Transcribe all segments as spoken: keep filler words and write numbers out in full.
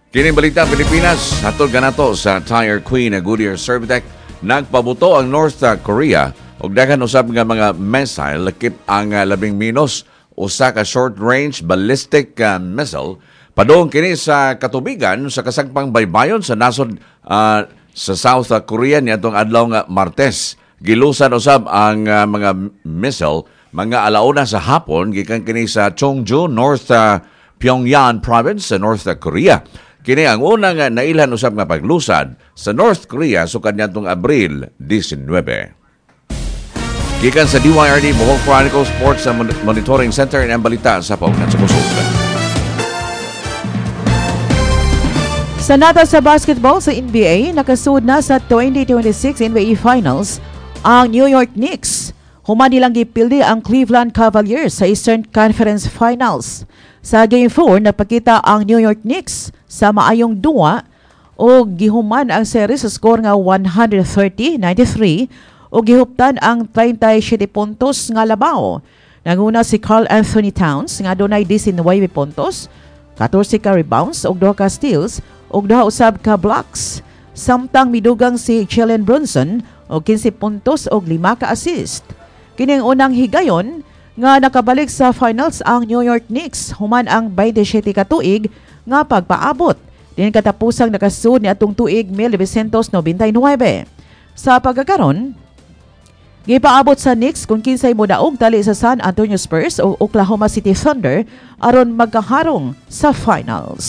Kini balita Pilipinas, hatod ganato sa Tire Queen na Goodyear Servitec, nagpabuto ang North Korea og daghan usab nga mga missile lakip ang uh, labing minos usa ka short-range ballistic uh, missile padung kini sa katubigan sa kasagpang baybayon sa nasod uh, sa South Korea niadtong adlaw nga Martes. Gilusan usab ang uh, mga missile mga alauna sa hapon gikan kini sa Chongju, North uh, Pyongyang Province sa North Korea. Kini ang unang nailan usab nga paglusad sa North Korea sukad niadtong Abril nineteen. Gikan sa D Y R D Bohol Chronicle Sports and Monitoring Center ang balita sa Paugnat sa Kusog. Sa nata sa basketball sa N B A, nakasud na sa twenty twenty-six N B A Finals ang New York Knicks. Human nilang gipildi ang Cleveland Cavaliers sa Eastern Conference Finals. Sa Game four, napakita ang New York Knicks sa maayong duwa o gihuman ang series sa score nga one thirty ninety-three o gihuptan ang thirty-seven puntos nga labaw. Nanguna si Karl Anthony Towns nga dunay nineteen puntos, fourteen ka rebounds ug two ka steals ug duha usab ka blocks. Samtang midugang si Jalen Brunson og fifteen puntos ug five ka assist. Kining unang higayon nga nakabalik sa finals ang New York Knicks human ang twenty-seven ka tuig nga pagpaabot din katapusang nakasud ni atong tuig nineteen ninety-nine. Sa pagkakaron, gipaabot sa Knicks kung kinsay modaog dali sa San Antonio Spurs o Oklahoma City Thunder aron magkaharong sa finals.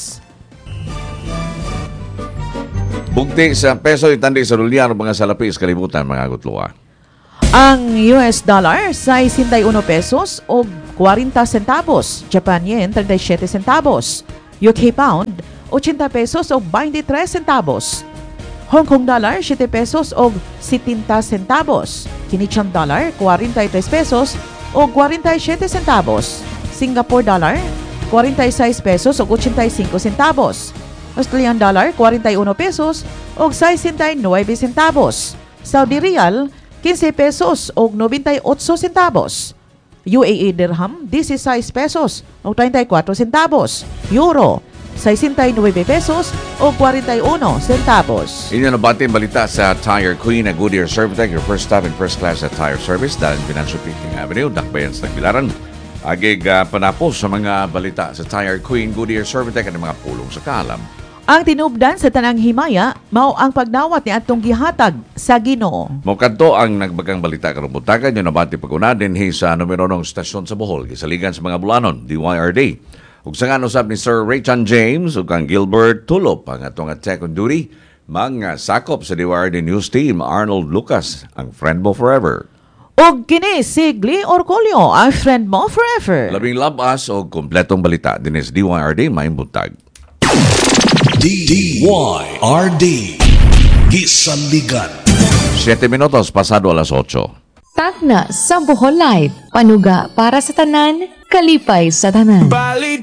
Bugti sa peso itandi sa dolyar mga salapis kalibutan mga gutluwa. Ang U S dollar sa sixty-one pesos o forty centavos, Japan yen thirty-seven centavos, U K pound eighty pesos o twenty-three centavos, Hong Kong dollar seven pesos o seventy centavos, Canadian dollar forty-three pesos o forty-seven centavos, Singapore dollar forty-six pesos o eighty-five centavos, Australian dollar forty-one pesos o sixty-nine centavos, Saudi riyal fifteen pesos o ninety-eight centavos, U A E dirham sixteen pesos o thirty-four centavos, Euro sixty-nine pesos o forty-one centavos. Inyo na bating balita sa Tire Queen na Goodyear Servitec, your first stop in first class at tire service dahil Financial Peaking Avenue, Dakbayan sa Tagbilaran. Agig uh, panapos sa mga balita sa Tire Queen Goodyear Servitec at mga pulong sa kaalam. Ang tinubdan sa tanang himaya mao ang pagnawat ni atong gihatag sa Ginoo. Mokadto ang nagbagang balita karong buntagan yung nabati pag-una dinhi sa numero nong stasyon sa Bohol gisaligan sa mga bulanon D Y R D. Ug sa nga usab ni Sir Raychan James ug kang Gilbert Tulop ang atong check on duty mga sakop sa D Y R D News Team Arnold Lucas ang friend mo forever. Og kini si Glee Orcolio ang friend mo forever. Labing labas og kompletong balita dinhi sa D Y R D may buntag. D Y R D Gisanligan Siete minutos pasado alas ocho. Tagna sa Bohol Live. Panuga para sa tanan, kalipay sa tanan.